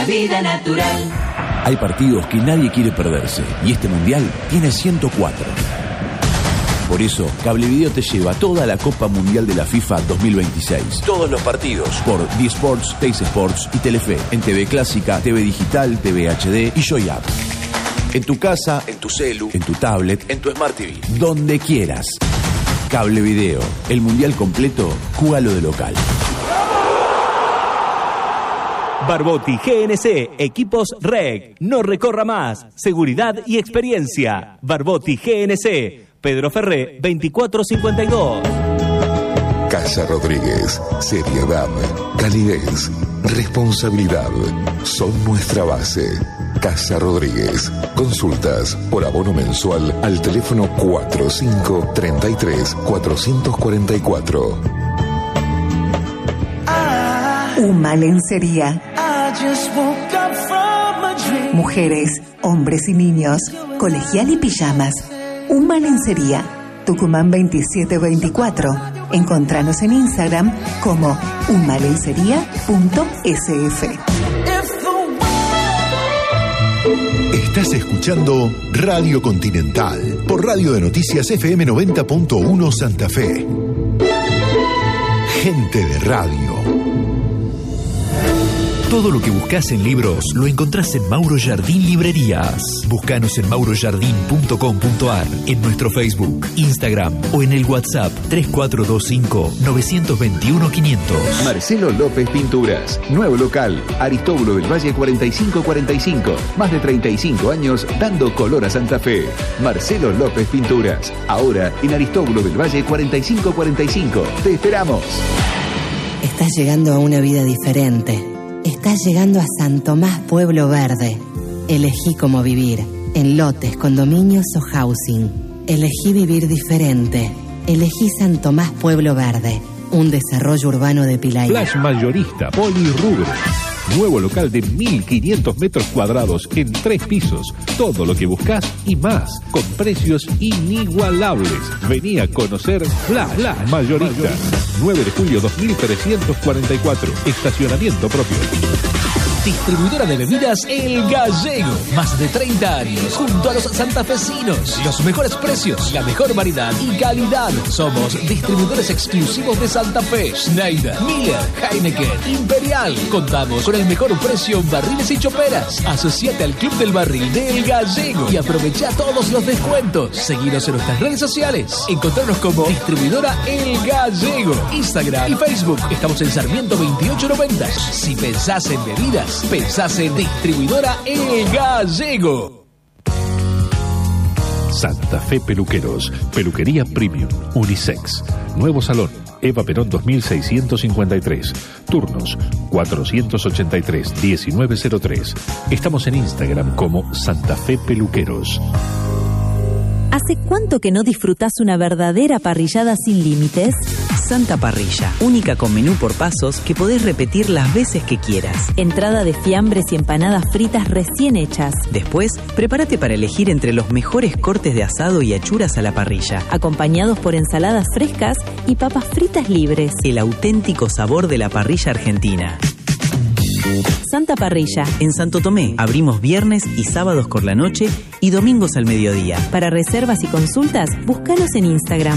La vida natural. Hay partidos que nadie quiere perderse y este mundial tiene 104. Por eso, Cablevideo te lleva toda la Copa Mundial de la FIFA 2026. Todos los partidos por D-Sports, Teis Sports y Telefe. En TV Clásica, TV Digital, TV HD y Joy App. En tu casa, en tu celu, en tu tablet, en tu Smart TV. Donde quieras. Cablevideo. El mundial completo, júgalo de local. Barbotti GNC, equipos REC. No recorra más. Seguridad y experiencia. Barbotti GNC. Pedro Ferré, 2452. Casa Rodríguez. Seriedad, calidez, responsabilidad son nuestra base. Casa Rodríguez. Consultas por abono mensual al teléfono 4533-444. Uma Lencería. Mujeres, hombres y niños, colegial y pijamas. Uma Lencería, Tucumán 2724. Encontranos en Instagram como umalencería.sf. Estás escuchando Radio Continental por Radio de Noticias FM 90.1 Santa Fe. Gente de radio. Todo lo que buscas en libros lo encontrás en Mauro Jardín Librerías. Búscanos en maurojardín.com.ar, en nuestro Facebook, Instagram o en el WhatsApp 3425-921-500. Marcelo López Pinturas. Nuevo local. Aristóbulo del Valle 4545. Más de 35 años dando color a Santa Fe. Marcelo López Pinturas. Ahora en Aristóbulo del Valle 4545. Te esperamos. Estás llegando a una vida diferente. Estás llegando a San Tomás Pueblo Verde. Elegí cómo vivir, en lotes, condominios o housing. Elegí vivir diferente. Elegí San Tomás Pueblo Verde, un desarrollo urbano de Pilaí. Flash Mayorista, Polirrubro. Nuevo local de 1.500 metros cuadrados en 3 pisos. Todo lo que buscas y más, con precios inigualables. Vení a conocer Flash Mayorista. 9 de julio 2344. Estacionamiento propio. Distribuidora de bebidas El Gallego. Más de 30 años junto a los santafesinos. Los mejores precios, la mejor variedad y calidad. Somos distribuidores exclusivos de Santa Fe. Schneider, Miller, Heineken, Imperial. Contamos con el mejor precio en barriles y choperas. Asociate al Club del Barril de El Gallego y aprovecha todos los descuentos. Seguinos en nuestras redes sociales. Encontrarnos como Distribuidora El Gallego. Instagram y Facebook. Estamos en Sarmiento 2890. Si pensás en bebidas, pensás en Distribuidora El Gallego. Santa Fe Peluqueros. Peluquería Premium. Unisex. Nuevo salón. Eva Perón 2653. Turnos 483-1903. Estamos en Instagram como Santa Fe Peluqueros. ¿Hace cuánto que no disfrutás una verdadera parrillada sin límites? Santa Parrilla, única con menú por pasos que podés repetir las veces que quieras. Entrada de fiambres y empanadas fritas recién hechas. Después, prepárate para elegir entre los mejores cortes de asado y achuras a la parrilla, acompañados por ensaladas frescas y papas fritas libres. El auténtico sabor de la parrilla argentina. Santa Parrilla. En Santo Tomé, abrimos viernes y sábados por la noche y domingos al mediodía. Para reservas y consultas, búscanos en Instagram.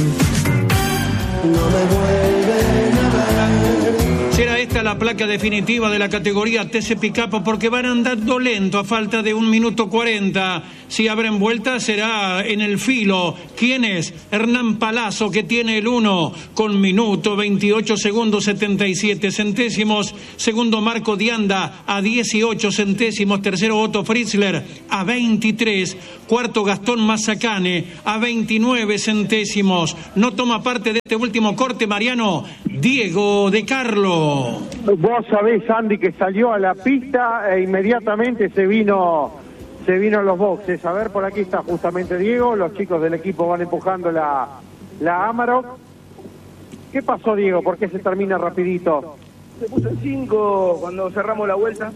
¿Será esta la placa definitiva de la categoría TC Pickup? Porque van andando lento a falta de 1 minuto 40. Si abren vuelta será en el filo. ¿Quién es? Hernán Palazzo, que tiene el 1 con minuto 28 segundos 77 centésimos. Segundo Marco Dianda a 18 centésimos. Tercero Otto Fritzler a 23. Cuarto Gastón Mazzacane a 29 centésimos. No toma parte de este último corte, Mariano, Diego de Carlo. Vos sabés, Andy, que salió a la pista e inmediatamente se vino a los boxes. A ver, por aquí está justamente Diego. Los chicos del equipo van empujando la Amarok. ¿Qué pasó, Diego? ¿Por qué se termina rapidito? Se puso en 5 cuando cerramos la vuelta.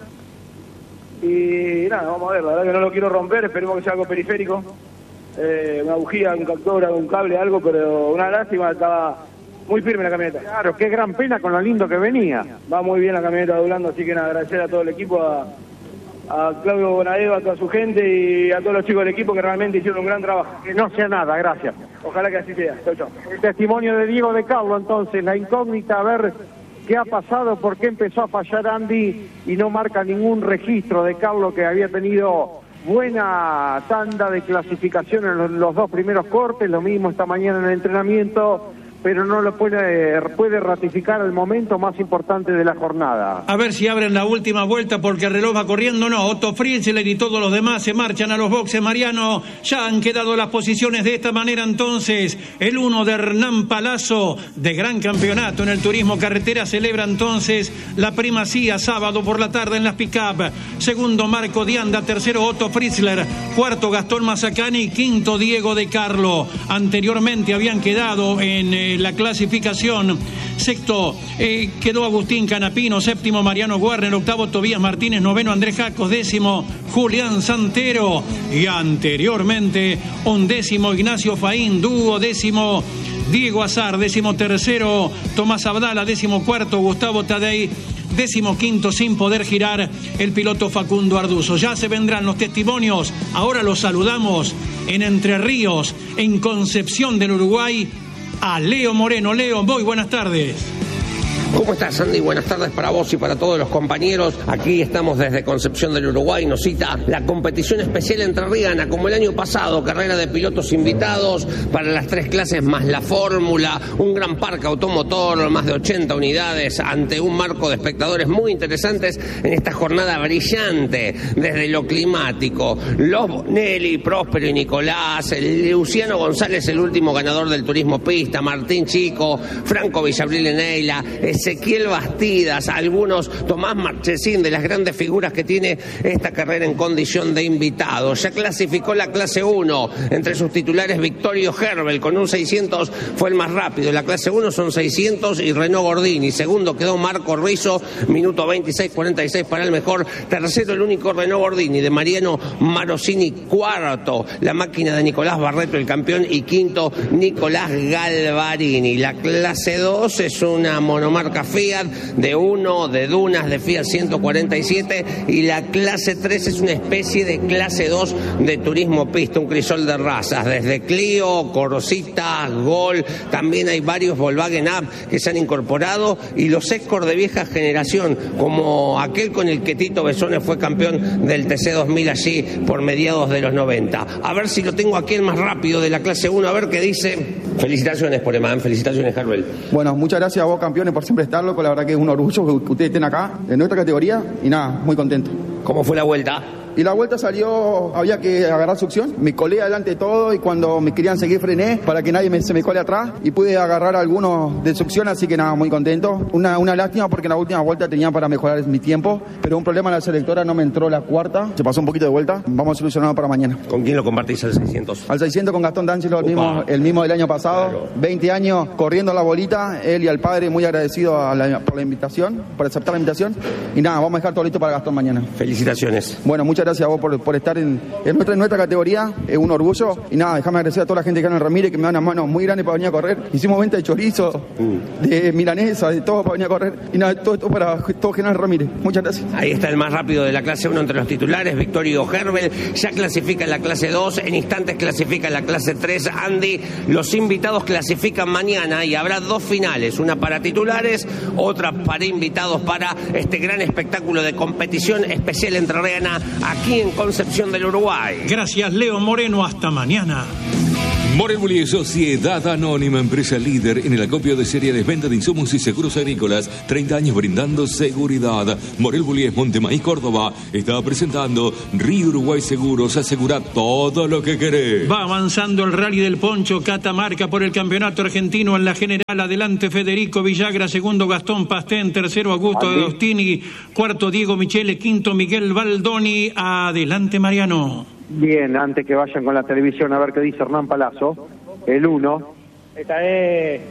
Y nada, vamos a ver, la verdad que no lo quiero romper, esperemos que sea algo periférico. Una bujía, un captor, un cable, algo, pero una lástima, estaba muy firme la camioneta. Claro, qué gran pena con lo lindo que venía. Va muy bien la camioneta doblando, así que nada, agradecer a todo el equipo, a a Claudio Bonadeo, a toda su gente y a todos los chicos del equipo que realmente hicieron un gran trabajo. Que no sea nada, gracias. Ojalá que así sea. Chau, chau. El testimonio de Diego de Carlo, entonces, la incógnita, a ver qué ha pasado, por qué empezó a fallar Andy y no marca ningún registro de Carlo, que había tenido buena tanda de clasificación en los dos primeros cortes, lo mismo esta mañana en el entrenamiento, pero no lo puede ratificar el momento más importante de la jornada. A ver si abren la última vuelta porque el reloj va corriendo. No, Otto Fritzler y todos los demás se marchan a los boxes, Mariano. Ya han quedado las posiciones de esta manera entonces. El 1 de Hernán Palazzo, de gran campeonato en el turismo carretera, celebra entonces la primacía sábado por la tarde en las pick-up. Segundo, Marco Dianda. Tercero, Otto Fritzler. Cuarto, Gastón Mazacani. Quinto, Diego de Carlo. Anteriormente habían quedado en la clasificación. Sexto quedó Agustín Canapino, séptimo Mariano Guarner, octavo Tobías Martínez, noveno Andrés Jacos, décimo Julián Santero y anteriormente undécimo Ignacio Faín, duodécimo Diego Azar, décimo tercero Tomás Abdala, décimo cuarto Gustavo Tadei, décimo quinto sin poder girar el piloto Facundo Arduzo. Ya se vendrán los testimonios, ahora los saludamos en Entre Ríos, en Concepción del Uruguay, a Leo Moreno. Leo, muy buenas tardes. ¿Cómo estás, Andy? Buenas tardes para vos y para todos los compañeros. Aquí estamos desde Concepción del Uruguay. Nos cita la competición especial entrerriana, como el año pasado, carrera de pilotos invitados para las 3 clases más la fórmula, un gran parque automotor, más de 80 unidades, ante un marco de espectadores muy interesantes en esta jornada brillante desde lo climático. Los Bonelli, Próspero y Nicolás, Luciano González, el último ganador del turismo pista, Martín Chico, Franco Villabril Neila, Ezequiel Bastidas, algunos, Tomás Marchesín, de las grandes figuras que tiene esta carrera en condición de invitado. Ya clasificó la clase 1, entre sus titulares Victorio Herbel, con un 600 fue el más rápido. La clase 1 son 600 y Renault Gordini. Segundo quedó Marco Rizzo, minuto 26:46 para el mejor. Tercero el único Renault Gordini de Mariano Marosini. Cuarto la máquina de Nicolás Barreto, el campeón. Y quinto Nicolás Galvarini. La clase 2 es una monomarca Fiat de 1 de Dunas de Fiat 147 y la clase 3 es una especie de clase 2 de turismo pista, un crisol de razas, desde Clio, Corsita, Gol, también hay varios Volkswagen Up que se han incorporado y los Escort de vieja generación, como aquel con el que Tito Besones fue campeón del TC2000 allí por mediados de los 90. A ver si lo tengo aquí el más rápido de la clase 1, a ver qué dice. Felicitaciones por Eman, felicitaciones, Herbel. Bueno, muchas gracias a vos, campeones, por siempre estar, loco. La verdad que es un orgullo que ustedes estén acá, en nuestra categoría, y nada, muy contento. ¿Cómo fue la vuelta? Y la vuelta salió, había que agarrar succión, me colé adelante de todo y cuando me querían seguir frené para que nadie se me cole atrás y pude agarrar algunos de succión, así que nada, muy contento. Una lástima porque en la última vuelta tenía para mejorar mi tiempo, pero un problema en la selectora, no me entró la cuarta, se pasó un poquito de vuelta, vamos a solucionarlo para mañana. ¿Con quién lo compartís al 600? Al 600 con Gastón D'Angelo, el mismo del año pasado, claro. 20 años corriendo la bolita, él y al padre muy agradecido por la invitación, por aceptar la invitación y nada, vamos a dejar todo listo para Gastón mañana. Felicitaciones. Bueno, muchas gracias a vos por estar en nuestra categoría, es un orgullo. Y nada, déjame agradecer a toda la gente que gana el Ramírez, que me da una mano muy grande para venir a correr. Hicimos venta de chorizo, de milanesa, de todo para venir a correr. Y nada, todo esto para todo General Ramírez. Muchas gracias. Ahí está el más rápido de la clase 1 entre los titulares, Victorio Herbel. Ya clasifica la clase 2, en instantes clasifica la clase 3. Andy, los invitados clasifican mañana y habrá 2 finales, una para titulares, otra para invitados para este gran espectáculo de competición especial entrerriana aquí en Concepción del Uruguay. Gracias, Leo Moreno. Hasta mañana. Morel Bullies, Sociedad Anónima, empresa líder en el acopio de cereales, venta de insumos y seguros agrícolas, 30 años brindando seguridad. Morel Bullies, Montemaíz, Córdoba, está presentando Río Uruguay Seguros, asegura todo lo que querés. Va avanzando el Rally del Poncho, Catamarca por el campeonato argentino en la general. Adelante Federico Villagra, segundo Gastón Pastén, tercero Augusto Agostini, cuarto Diego Michele, quinto Miguel Baldoni. Adelante Mariano. Bien, antes que vayan con la televisión a ver qué dice Hernán Palazzo, el 1. Esta vez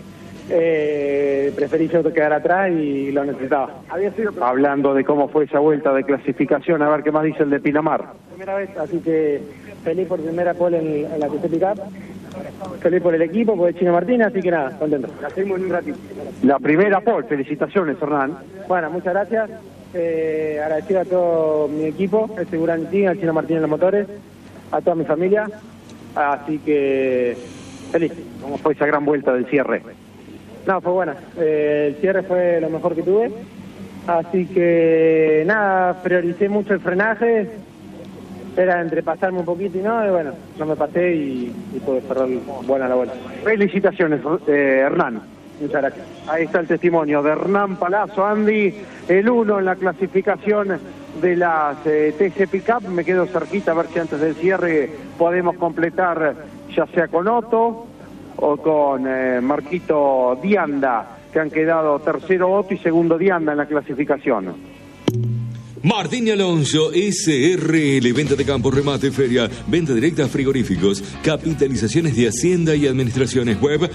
preferí yo quedar atrás y lo necesitaba. Hablando de cómo fue esa vuelta de clasificación, a ver qué más dice el de Pinamar. Primera vez, así que feliz por primera pole en la TC Pickup. Feliz por el equipo, por el Chino Martínez, así que nada, contento. La seguimos en un ratito. La primera pole, felicitaciones Hernán. Bueno, muchas gracias. agradecido a todo mi equipo, el Segurantín, al Chino Martín en los motores, a toda mi familia, así que feliz. ¿Cómo fue esa gran vuelta del cierre? No, fue buena, el cierre fue lo mejor que tuve, así que nada, prioricé mucho el frenaje, era entre pasarme un poquito y bueno, no me pasé y pude cerrar buena la vuelta. Felicitaciones, Hernán. Muchas gracias. Ahí está el testimonio de Hernán Palazzo, Andy, el 1 en la clasificación de las TC Pickup. Me quedo cerquita a ver si antes del cierre podemos completar, ya sea con Otto o con Marquito Dianda, que han quedado tercero Otto y segundo Dianda en la clasificación. Martín y Alonso, SRL, venta de campo, remate, feria, venta directa a frigoríficos, capitalizaciones de Hacienda y administraciones web,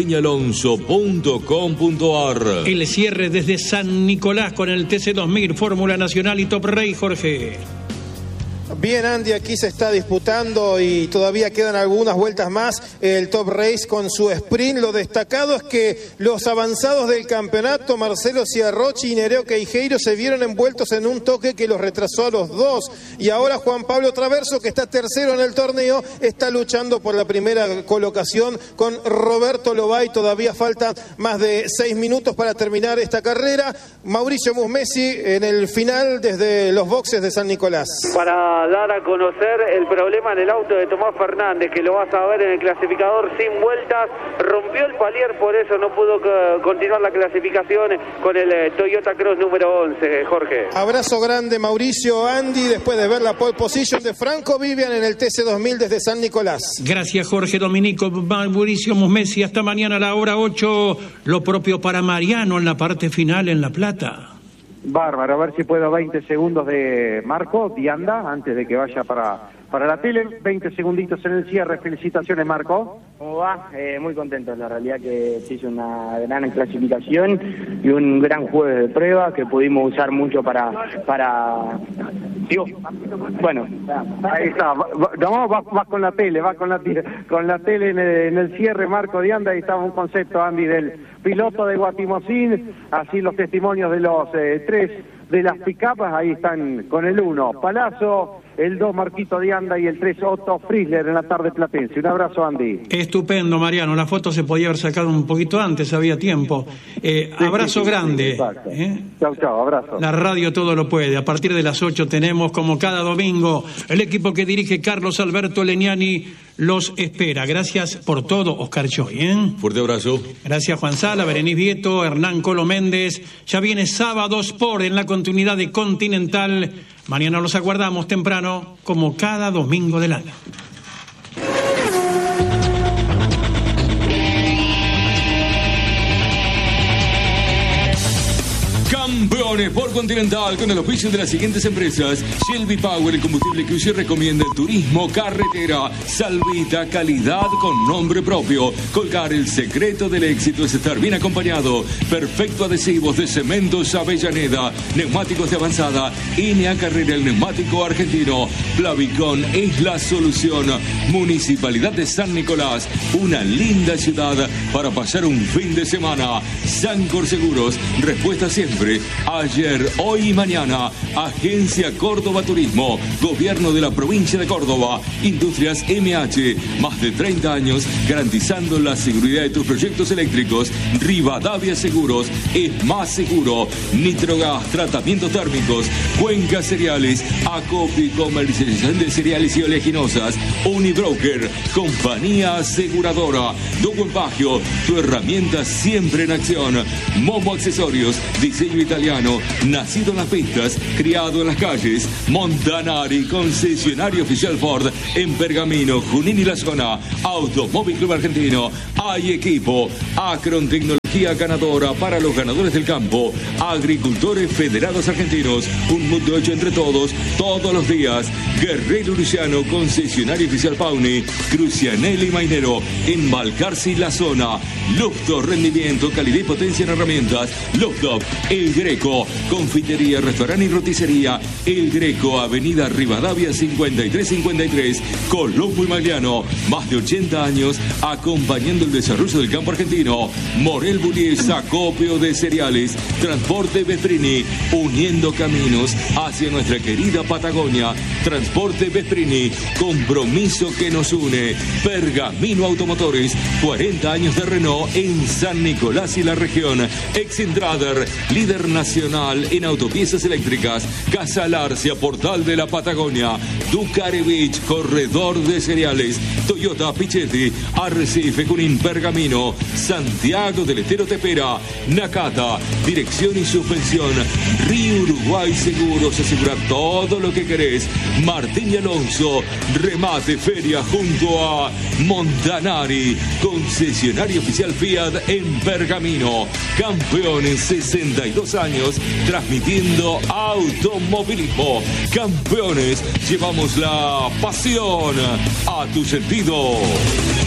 martinyalonso.com.ar. El cierre desde San Nicolás con el TC2000, Fórmula Nacional y Top Race, Jorge. Bien, Andy, aquí se está disputando y todavía quedan algunas vueltas más el Top Race con su sprint. Lo destacado es que los avanzados del campeonato, Marcelo Ciarrochi y Nereo Queijeiro, se vieron envueltos en un toque que los retrasó a los dos. Y ahora Juan Pablo Traverso, que está tercero en el torneo, está luchando por la primera colocación con Roberto Lobay. Todavía falta más de 6 minutos para terminar esta carrera. Mauricio Musmesi en el final desde los boxes de San Nicolás. Para dar a conocer el problema en el auto de Tomás Fernández, que lo vas a ver en el clasificador sin vueltas, rompió el palier, por eso no pudo continuar la clasificación con el Toyota Cross número 11, Jorge. Abrazo grande, Mauricio. Andy, después de ver la pole position de Franco Vivian en el TC2000 desde San Nicolás. Gracias, Jorge Dominico, Mauricio Musmesi. Hasta mañana a la hora 8, lo propio para Mariano en la parte final en La Plata. Bárbaro, a ver si puedo 20 segundos de Marco Dianda antes de que vaya para la tele. 20 segunditos en el cierre. Felicitaciones, Marco. ¿Cómo va? Muy contento. La realidad que se hizo una gran clasificación y un gran jueves de prueba que pudimos usar mucho para... Digo, bueno. Ahí está. No, va con la tele, con la tele en el cierre, Marco Dianda. Ahí estaba un concepto, Andy, del piloto de Guatimozín. Así los testimonios de los 3 de las picapas. Ahí están con el 1 Palazzo, el 2 Marquito Dianda y el 3 Otto Frizzler en la tarde platense. Un abrazo, Andy. Estupendo, Mariano. La foto se podía haber sacado un poquito antes, había tiempo. Abrazo grande. Chau, abrazo. La radio todo lo puede. A partir de las 8 tenemos, como cada domingo, el equipo que dirige Carlos Alberto Leniani los espera. Gracias por todo, Oscar Choy. Fuerte abrazo. Gracias, Juan Sala, Berenice Vieto, Hernán Colo Méndez. Ya viene Sábado Sport en la continuidad de Continental. Mañana los aguardamos temprano, como cada domingo del año. Campeones por Continental con el oficio de las siguientes empresas: Shelby Power, el combustible que usted recomienda, el turismo, carretera, Salvita, calidad con nombre propio. Colcar, el secreto del éxito es estar bien acompañado. Perfecto Adhesivos de Cementos Avellaneda, neumáticos de avanzada, NA Carrera, el neumático argentino. Plavicón es la solución. Municipalidad de San Nicolás, una linda ciudad para pasar un fin de semana. Sancor Seguros, respuesta siempre, ayer, hoy y mañana. Agencia Córdoba Turismo, Gobierno de la Provincia de Córdoba, Industrias MH, más de 30 años garantizando la seguridad de tus proyectos eléctricos. Rivadavia Seguros es más seguro. Nitrogas, tratamientos térmicos, Cuenca Cereales, Acopi, comercialización de cereales y oleaginosas. Unibroker, compañía aseguradora. Dogo Empagio, tu herramienta siempre en acción. Momo Accesorios, diseño italiano, nacido en las pistas, criado en las calles. Montanari, concesionario oficial Ford en Pergamino, Junín y la zona. Automóvil Club Argentino, hay equipo. Acron Tecnología ganadora para los ganadores del campo. Agricultores Federados Argentinos, un mundo hecho entre todos, todos los días. Guerrero Luciano, concesionario oficial Pauni. Crucianelli Mainero, en Balcarce y la zona. Lufto, rendimiento, calidad y potencia en herramientas. Lufto, El Greco, confitería, restaurante y roticería. El Greco, Avenida Rivadavia 5353, Colombo y Magliano. Más de 80 años acompañando el desarrollo del campo argentino. Morel Bullies, acopio de cereales. Transporte Vesprini, uniendo caminos hacia nuestra querida Patagonia. Transporte Vesprini, compromiso que nos une. Pergamino Automotores, 40 años de Renault en San Nicolás y la región. Exintrader, líder nacional en autopiezas eléctricas. Casa Larcia, portal de la Patagonia. Ducarevich, corredor de cereales. Toyota Pichetti, Arrecife, Junín, Pergamino. Santiago del Estero Tepera. Nakata, dirección y suspensión. Río Uruguay Seguros, asegura todo lo que querés. Martín y Alonso, remate feria junto a Montanari, concesionario oficial Fiat en Pergamino. Campeón en 62 años, transmitiendo automovilismo. Campeones, llevamos la pasión a tu sentido.